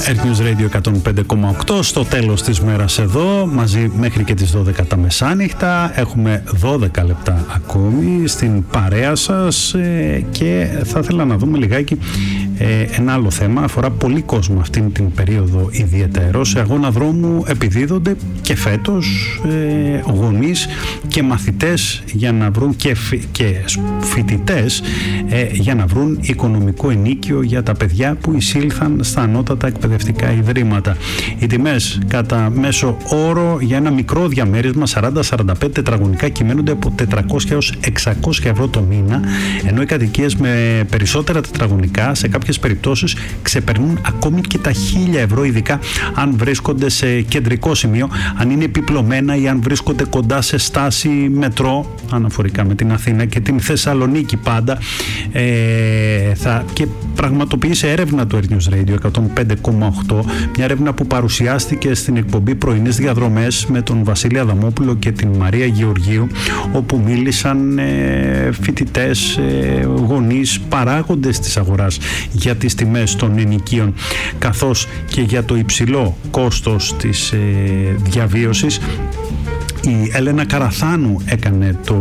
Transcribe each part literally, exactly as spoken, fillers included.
Earth News Radio εκατόν πέντε κόμμα οκτώ, στο τέλος της μέρας εδώ, μαζί μέχρι και τις δώδεκα τα μεσάνυχτα. Έχουμε δώδεκα λεπτά ακόμη στην παρέα σας ε, και θα ήθελα να δούμε λιγάκι ε, ένα άλλο θέμα. Αφορά πολύ κόσμο αυτήν την περίοδο ιδιαίτερο. Σε αγώνα δρόμου επιδίδονται και φέτος ε, γονείς και μαθητές για να βρουν και, φοι, και φοιτητές ε, για να βρουν οικονομικό ενίκιο για τα παιδιά που εισήλθαν στα ανώτατα εκπαιδευτικά ιδρύματα. Οι τιμές κατά μέσο όρο για ένα μικρό διαμέρισμα σαράντα με σαράντα πέντε τετραγωνικά κυμαίνονται από τετρακόσια έως εξακόσια ευρώ το μήνα, ενώ οι κατοικίες με περισσότερα τετραγωνικά σε κάποιες περιπτώσεις ξεπερνούν ακόμη και τα χίλια ευρώ, ειδικά αν βρίσκονται σε κεντρικό σημείο, αν είναι επιπλωμένα ή αν βρίσκονται κοντά σε στάση μετρό, αναφορικά με την Αθήνα και την Θεσσαλονίκη πάντα. Ε, θα, και πραγματοποιήσει έρευνα του Earth News Radio εκατόν πέντε κόμμα οκτώ, μια έρευνα που παρουσιάστηκε στην εκπομπή Πρωινές Διαδρομές με τον Βασίλη Αδαμόπουλο και την Μαρία Γεωργίου, όπου μίλησαν ε, φοιτητές, ε, γονείς, παράγοντες της αγοράς για τις τιμές των ενοικίων, καθώς και για το υψηλό κόστος της ε, διαβίωσης. Η Έλενα Καραθάνου έκανε το,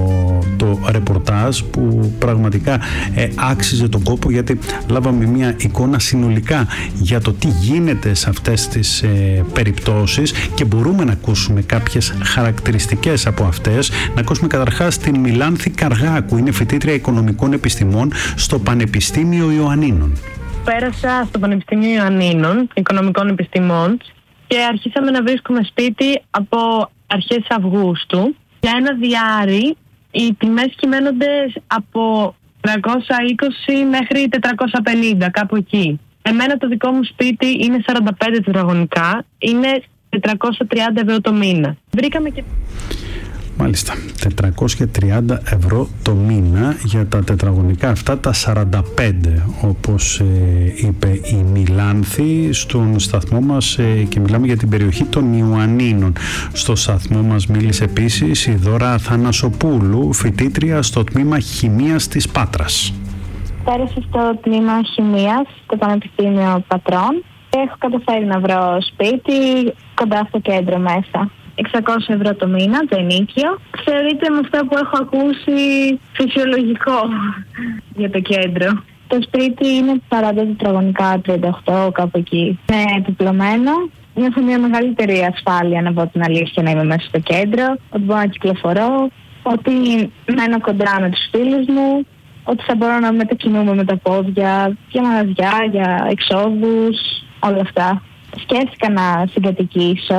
το ρεπορτάζ που πραγματικά ε, άξιζε τον κόπο, γιατί λάβαμε μια εικόνα συνολικά για το τι γίνεται σε αυτές τις ε, περιπτώσεις και μπορούμε να ακούσουμε κάποιες χαρακτηριστικές από αυτές. Να ακούσουμε καταρχάς την Μιλάνθη Καργάκου, είναι φοιτήτρια οικονομικών επιστημών στο Πανεπιστήμιο Ιωαννίνων. Πέρασα στο Πανεπιστήμιο Ιωαννίνων Οικονομικών Επιστημών και αρχίσαμε να βρίσκουμε σπίτι από αρχές Αυγούστου. Για ένα διάρρη οι τιμές κυμαίνονται από τριακόσια είκοσι μέχρι τετρακόσια πενήντα, κάπου εκεί. Εμένα το δικό μου σπίτι είναι σαράντα πέντε τετραγωνικά, είναι τετρακόσια τριάντα ευρώ το μήνα. Βρήκαμε και... Μάλιστα, τετρακόσια τριάντα ευρώ το μήνα για τα τετραγωνικά αυτά, τα σαράντα πέντε, όπως ε, είπε η Μιλάνθη στον σταθμό μας, ε, και μιλάμε για την περιοχή των Ιωαννίνων. Στο σταθμό μας μίλησε επίσης η Δώρα Θανασοπούλου, φοιτήτρια στο τμήμα Χημείας της Πάτρας. Πέρασα στο τμήμα Χημείας στο Πανεπιστήμιο Πατρών και έχω καταφέρει να βρω σπίτι κοντά στο κέντρο μέσα. εξακόσια ευρώ το μήνα το ενίκιο. Θεωρείται με αυτά που έχω ακούσει φυσιολογικό για το κέντρο. Το σπίτι είναι σαράντα τετραγωνικά, τριάντα οκτώ, κάπου εκεί. Είναι επιπλωμένο. Νιώθω μια μεγαλύτερη ασφάλεια, να πω την αλήθεια, να είμαι μέσα στο κέντρο. Ότι μπορώ να κυκλοφορώ, ότι μένω κοντά με τους φίλους μου, ότι θα μπορώ να μετακινούμε με τα πόδια για μαγαζιά, για εξόδους, όλα αυτά. Σκέφτηκα να συγκατοικήσω.